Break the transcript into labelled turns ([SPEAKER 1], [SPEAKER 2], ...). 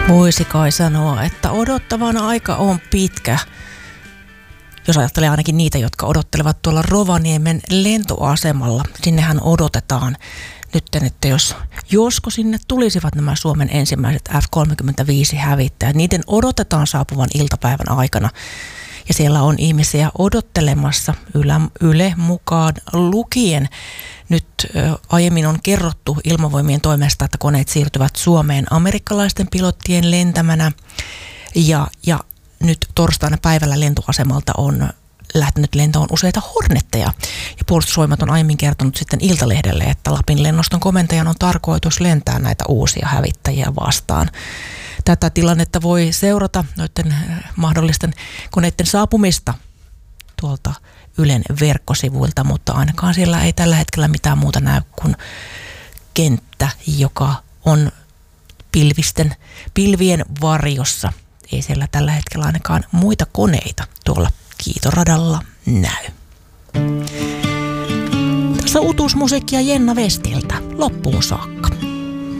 [SPEAKER 1] Voisi kai sanoa, että odottavan aika on pitkä. Jos ajattelee ainakin niitä, jotka odottelevat tuolla Rovaniemen lentoasemalla. Sinnehän odotetaan nyt, että josko sinne tulisivat nämä Suomen ensimmäiset F-35-hävittäjät. Niiden odotetaan saapuvan iltapäivän aikana. Ja siellä on ihmisiä odottelemassa Yle mukaan lukien. Nyt aiemmin on kerrottu Ilmavoimien toimesta, että koneet siirtyvät Suomeen amerikkalaisten pilottien lentämänä. Ja nyt torstaina päivällä lentoasemalta on lähtenyt lentoon useita Hornetteja. Ja Puolustusvoimat on aiemmin kertonut sitten Iltalehdelle, että Lapin lennoston komentajan on tarkoitus lentää näitä uusia hävittäjiä vastaan. Tätä tilannetta voi seurata noiden mahdollisten koneiden saapumista tuolta Ylen verkkosivuilta, mutta ainakaan siellä ei tällä hetkellä mitään muuta näy kuin kenttä, joka on pilvien varjossa. Ei siellä tällä hetkellä ainakaan muita koneita tuolla kiitoradalla näy. Tässä uutuusmusiikkia Jenna Westiltä loppuun saakka.